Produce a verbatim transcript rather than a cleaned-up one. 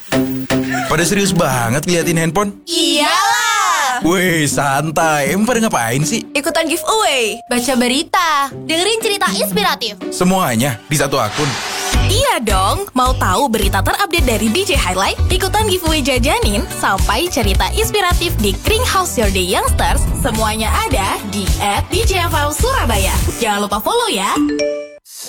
Pada serius banget liatin handphone? Iyalah. Wih, santai. Emang pada ngapain sih? Ikutan giveaway, baca berita, dengerin cerita inspiratif. Semuanya di satu akun. Iya dong, mau tahu berita terupdate dari D J Highlight? Ikutan giveaway jajanin sampai cerita inspiratif di Kring House Your Day Youngsters. Semuanya ada di at D J F M Surabaya. Jangan lupa follow ya.